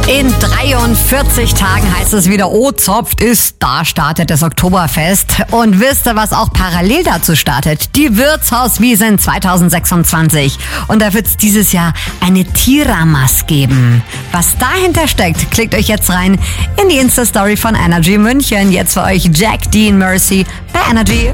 In 43 Tagen heißt es wieder, oh, Zopft ist, da startet das Oktoberfest. Und wisst ihr, was auch parallel dazu startet? Die Wirtshauswiesen 2026. Und da wird es dieses Jahr eine Tiramas geben. Was dahinter steckt, klickt euch jetzt rein in die Insta-Story von Energy München. Jetzt für euch Jack, Dean, Mercy bei Energy.